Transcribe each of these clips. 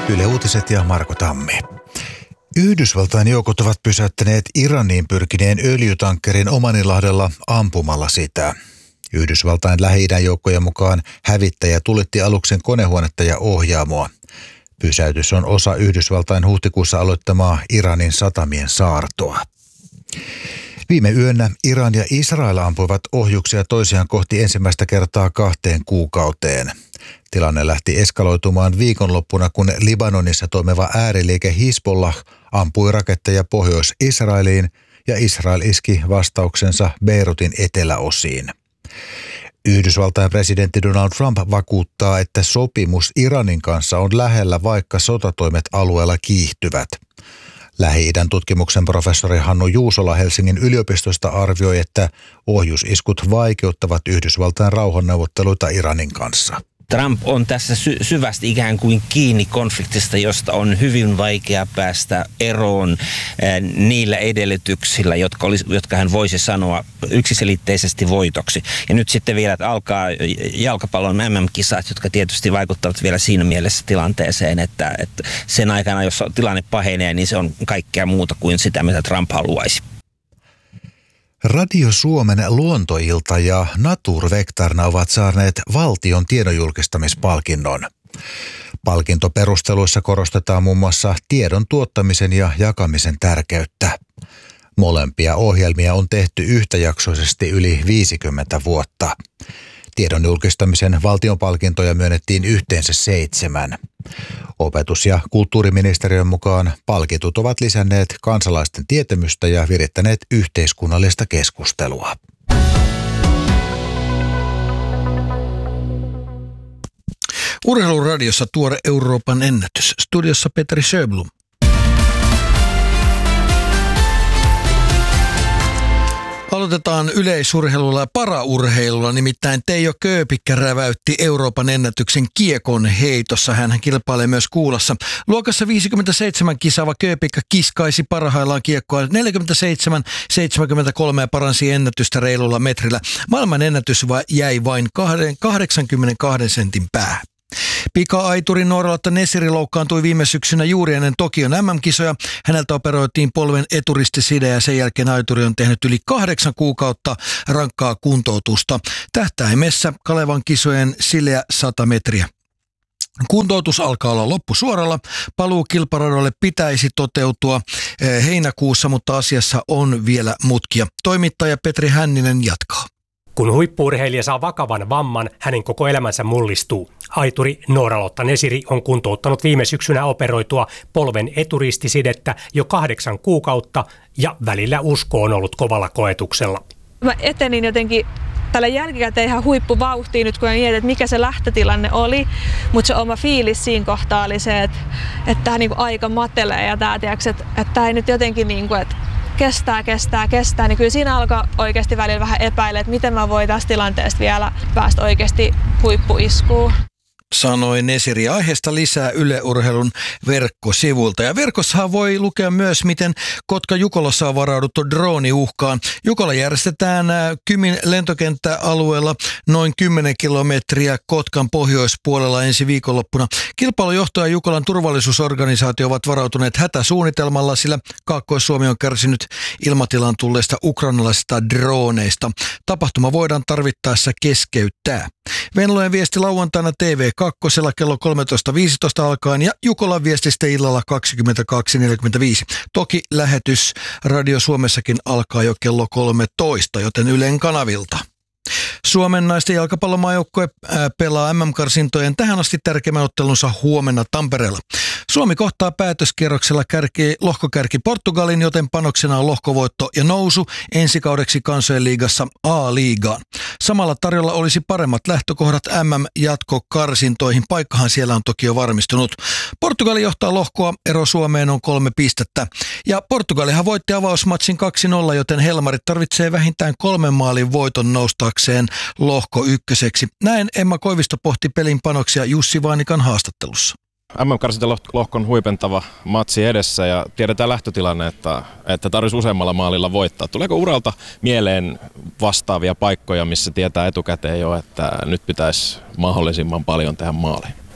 Yle Uutiset ja Marko Tammi. Yhdysvaltain joukot ovat pysäyttäneet Iraniin pyrkineen öljytankkerin Omanilahdella ampumalla sitä. Yhdysvaltain Lähi-idän joukkojen mukaan hävittäjä tulitti aluksen konehuonetta ja ohjaamoa. Pysäytys on osa Yhdysvaltain huhtikuussa aloittamaa Iranin satamien saartoa. Viime yönä Iran ja Israel ampuivat ohjuksia toisiaan kohti ensimmäistä kertaa 2 kuukauteen. Tilanne lähti eskaloitumaan viikonloppuna, kun Libanonissa toimiva ääriliike Hizbollah ampui raketteja Pohjois-Israeliin ja Israel iski vastauksensa Beirutin eteläosiin. Yhdysvaltain presidentti Donald Trump vakuuttaa, että sopimus Iranin kanssa on lähellä, vaikka sotatoimet alueella kiihtyvät. Lähi-idän tutkimuksen professori Hannu Juusola Helsingin yliopistosta arvioi, että ohjusiskut vaikeuttavat Yhdysvaltain rauhanneuvotteluita Iranin kanssa. Trump on tässä syvästi ikään kuin kiinni konfliktista, josta on hyvin vaikea päästä eroon niillä edellytyksillä, jotka hän voisi sanoa yksiselitteisesti voitoksi. Ja nyt sitten vielä alkaa jalkapallon MM-kisat, jotka tietysti vaikuttavat vielä siinä mielessä tilanteeseen, että sen aikana, jos tilanne pahenee, niin se on kaikkea muuta kuin sitä, mitä Trump haluaisi. Radio Suomen Luontoilta ja Naturvektarna ovat saaneet valtion tiedonjulkistamispalkinnon. Palkintoperusteluissa korostetaan muun muassa tiedon tuottamisen ja jakamisen tärkeyttä. Molempia ohjelmia on tehty yhtäjaksoisesti yli 50 vuotta. Tiedon julkistamisen valtionpalkintoja myönnettiin yhteensä 7. Opetus- ja kulttuuriministeriön mukaan palkitut ovat lisänneet kansalaisten tietämystä ja virittäneet yhteiskunnallista keskustelua. Urheiluradiossa tuore Euroopan ennätys. Studiossa Petri Sjöblom. Aloitetaan yleisurheilulla ja paraurheilulla, nimittäin Teijo Kööpikkä räväytti Euroopan ennätyksen kiekon heitossa. Hän kilpailee myös kuulassa. Luokassa 57 kisaava Kööpikkä kiskaisi parhaillaan kiekkoa 47,73 ja paransi ennätystä reilulla metrillä. Maailman ennätys jäi vain 82 sentin päähän. Pika-aituri Nooralotta Nesiri loukkaantui viime syksynä juuri ennen Tokion MM-kisoja. Häneltä operoitiin polven eturistiside ja sen jälkeen aituri on tehnyt yli 8 kuukautta rankkaa kuntoutusta. Tähtäimessä Kalevan kisojen sileä 100 metriä. Kuntoutus alkaa olla loppusuoralla. Paluu kilparadoille pitäisi toteutua heinäkuussa, mutta asiassa on vielä mutkia. Toimittaja Petri Hänninen jatkaa. Kun huippu-urheilija saa vakavan vamman, hänen koko elämänsä mullistuu. Aituri Nooralotta Nesiri on kuntouttanut viime syksynä operoitua polven eturistisidettä jo 8 kuukautta ja välillä usko on ollut kovalla koetuksella. Mä etenin jotenkin tällä jälkikäteen ihan huippuvauhtiin nyt, kun mietin, että mikä se lähtötilanne oli, mutta se oma fiilis siinä kohtaa oli se, että tämä niinku aika matelee ja tämä, että tämä ei nyt jotenkin niin kuin, että kestää, niin kyllä siinä alkoi oikeasti välillä vähän epäillä, että miten mä voin tästä tilanteesta vielä päästä oikeasti huippuiskuun. Sanoi Nesiri. Aiheesta lisää Yle Urheilun verkkosivulta. Ja verkossahan voi lukea myös, miten Kotka-Jukolassa on varauduttu drooniuhkaan. Jukola järjestetään Kymin lentokenttäalueella noin 10 kilometriä Kotkan pohjoispuolella ensi viikonloppuna. Kilpailujohto ja Jukolan turvallisuusorganisaatio ovat varautuneet hätäsuunnitelmalla, sillä Kaakkois-Suomi on kärsinyt ilmatilan tulleista ukrainalaisista drooneista. Tapahtuma voidaan tarvittaessa keskeyttää. Venlojen viesti lauantaina TV2 kello 13.15 alkaen ja Jukolan viestistä illalla 22.45. Toki lähetys Radio Suomessakin alkaa jo kello 13, joten Ylen kanavilta. Suomen naisten jalkapallomaajoukkue pelaa MM-karsintojen tähän asti tärkeimmän ottelunsa huomenna Tampereella. Suomi kohtaa päätöskierroksella lohkokärki Portugalin, joten panoksena on lohkovoitto ja nousu ensi kaudeksi Kansojen liigassa A-liigaan. Samalla tarjolla olisi paremmat lähtökohdat MM-jatkokarsintoihin. Paikkahan siellä on toki jo varmistunut. Portugali johtaa lohkoa, ero Suomeen on 3 pistettä. Ja Portugalihan voitti avausmatsin 2-0, joten Helmarit tarvitsee vähintään 3 maalin voiton noustaakseen lohko ykköseksi. Näin Emma Koivisto pohti pelin panoksia Jussi Vaanikan haastattelussa. MM-karsintalohkon huipentava matsi edessä ja tiedetään lähtötilanne, että tarvitsisi useammalla maalilla voittaa. Tuleeko uralta mieleen vastaavia paikkoja, missä tietää etukäteen jo, että nyt pitäisi mahdollisimman paljon tehdä maaliin?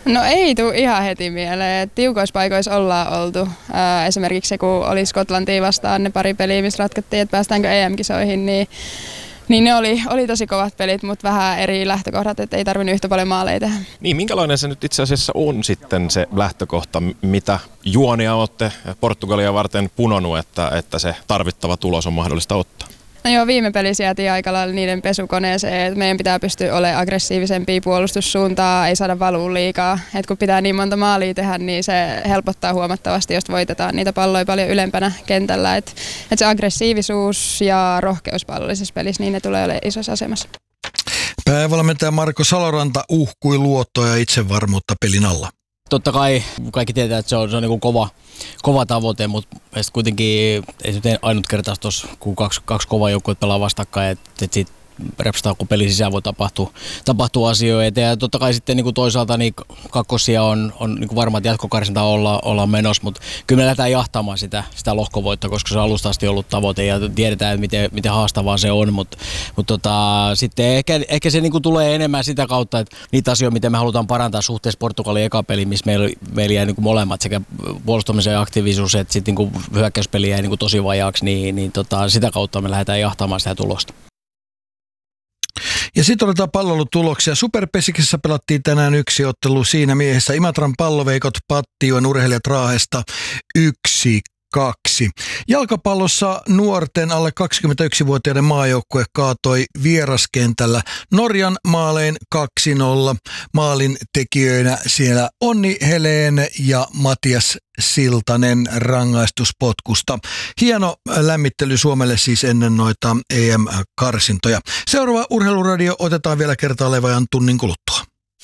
No ei tule ihan heti mieleen. Tiukoissa paikoissa ollaan oltu. Esimerkiksi se, kun oli Skotlantia vastaan ne pari peliä, missä ratkottiin, että päästäänkö EM-kisoihin, niin ne oli tosi kovat pelit, mutta vähän eri lähtökohdat, että ei tarvinnut yhtä paljon maaleja tehdä. Niin, minkälainen se nyt itse asiassa on sitten se lähtökohta, mitä juonia olette Portugalia varten punonut, että se tarvittava tulos on mahdollista ottaa? No joo, viime pelissä jäätiin aika lailla niiden pesukoneeseen, että meidän pitää pystyä olemaan aggressiivisempia puolustussuuntaa, ei saada valua liikaa. Et kun pitää niin monta maalia tehdä, niin se helpottaa huomattavasti, jos voitetaan niitä palloja paljon ylempänä kentällä. Et se aggressiivisuus ja rohkeus pallollisessa pelissä, niin ne tulee olemaan isossa asemassa. Päävalmentaja Marko Saloranta uhkui luottoa ja itsevarmuutta pelin alla. Totta kai kaikki tietää, että se on niin kuin kova tavoite, mutta kuitenkin ei se ainut kertaa tuossa, kun kaksi kovaa joukkuetta pelaa vastakkain, että sitten repstaa, kun pelin sisään voi tapahtua asioita. Ja totta kai sitten niin kuin toisaalta niin kakkosia on niin kuin varmaan, että jatkokarsinta ollaan menossa, mutta kyllä me lähdetään jahtamaan sitä lohkovoittoa, koska se on alusta asti ollut tavoite ja tiedetään, että miten haastavaa se on, mutta sitten ehkä se niin kuin tulee enemmän sitä kautta, että niitä asioita, miten me halutaan parantaa suhteessa Portugalin eka peli, missä meillä jäi niin kuin molemmat, sekä puolustamisen aktiivisuus että sitten niin kuin hyökkäyspeli jäi niin kuin tosi vajaaksi, niin sitä kautta me lähdetään jahtamaan sitä tulosta. Ja sitten otetaan pallolutuloksia. Superpesikissä pelattiin tänään yksi ottelu siinä miehessä. Imatran palloveikot Pattijoen urheilijat Raahesta 1-2. Jalkapallossa nuorten alle 21-vuotiaiden maajoukkue kaatoi vieraskentällä Norjan maalein 2-0. Maalin tekijöinä siellä Onni Heleen ja Matias Siltanen rangaistuspotkusta. Hieno lämmittely Suomelle siis ennen noita EM-karsintoja. Seuraava Urheiluradio otetaan vielä kertaalleen vajan tunnin kuluttua.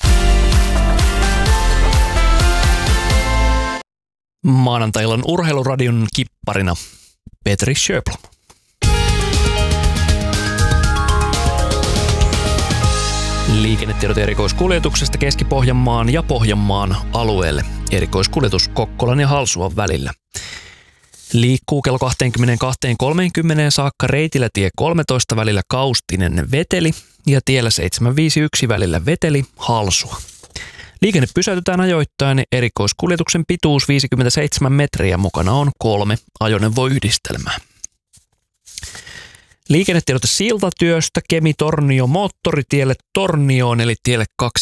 Maanantai-illan Urheiluradion kipparina Petri Sjöblom. Liikennetiedot erikoiskuljetuksesta Keski-Pohjanmaan ja Pohjanmaan alueelle. Erikoiskuljetus Kokkolan ja Halsuan välillä. Liikkuu kello 22.30 saakka reitillä tie 13 välillä Kaustinen-Veteli ja tiellä 751 välillä Veteli-Halsua. Liikenne pysäytetään ajoittain, erikoiskuljetuksen pituus 57 metriä, mukana on 3 ajoneuvoyhdistelmää. Liikennetiedote siltatyöstä Kemi-Tornio moottoritielle Tornioon eli tielle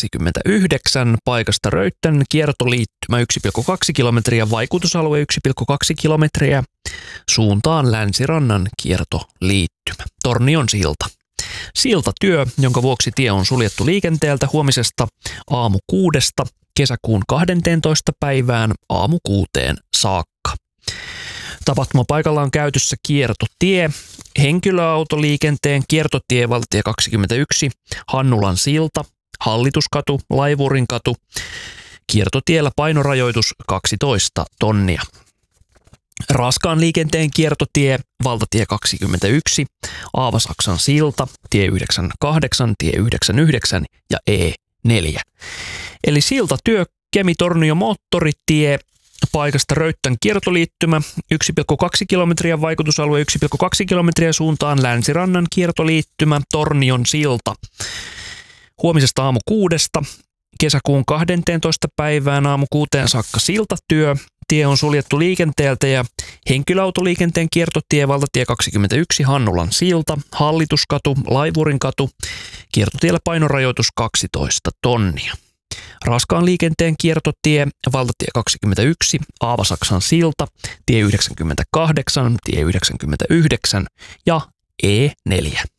29, paikasta Röyttän kiertoliittymä 1,2 kilometriä, vaikutusalue 1,2 kilometriä, suuntaan Länsirannan kiertoliittymä. Tornion silta. Siltatyö, jonka vuoksi tie on suljettu liikenteeltä huomisesta aamu 6 kesäkuun 12 päivään aamu 6 saakka. Tapahtumapaikalla on käytössä kiertotie, henkilöautoliikenteen kiertotie valtatie 21, Hannulan silta, Hallituskatu, Laivurinkatu, kiertotiellä painorajoitus 12 tonnia. Raskaan liikenteen kiertotie, valtatie 21, Aavasaksan silta, tie 98, tie 99 ja E4. Eli siltatyö, Kemi-Tornio moottoritie, paikasta Röyttän kiertoliittymä, 1,2 kilometriä, vaikutusalue 1,2 kilometriä, suuntaan Länsirannan kiertoliittymä, Tornion silta. Huomisesta aamu 6 kesäkuun 12 päivään aamu 6 saakka siltatyö. Tie on suljettu liikenteeltä ja henkilöautoliikenteen kiertotie valtatie 21 Hannulan silta, Hallituskatu, Laivurinkatu, kiertotiellä painorajoitus 12 tonnia. Raskaan liikenteen kiertotie valtatie 21, Aavasaksan silta, tie 98, tie 99 ja E4.